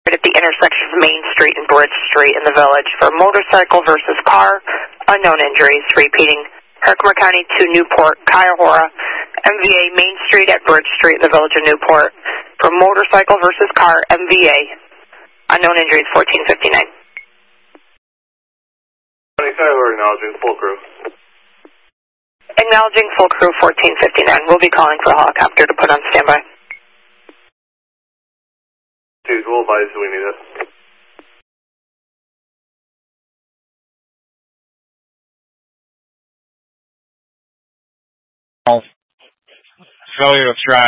at the intersection of Main Street and Bridge Street in the Village for motorcycle versus car, unknown injuries. Repeating, Herkimer County to Newport, Cuyahoga, MVA Main Street at Bridge Street in the Village of Newport for motorcycle versus car, MVA, unknown injuries, 1459. Tyler, acknowledging full crew. Acknowledging full crew, 1459. We'll be calling for a helicopter to put on standby. Dude, we'll advise you we need it. Failure to try.